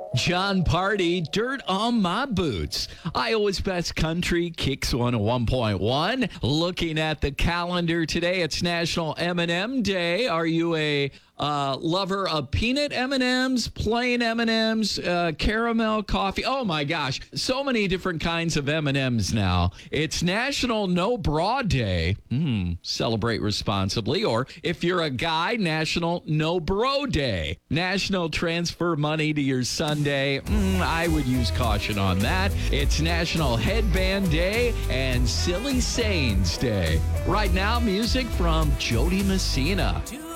John Party, Dirt on My Boots. Iowa's Best Country, Kicks 101.1. Looking at the calendar today, it's National M&M Day. Are you a lover of peanut M&Ms, plain M&Ms, caramel coffee? Oh my gosh, so many different kinds of M&Ms now. It's National No Bra Day. Celebrate responsibly. Or if you're a guy, National No Bro Day. National Transfer Money to Your Sunday. I would use caution on that. It's National Headband Day and Silly Sayings Day. Right now, music from Jody Messina.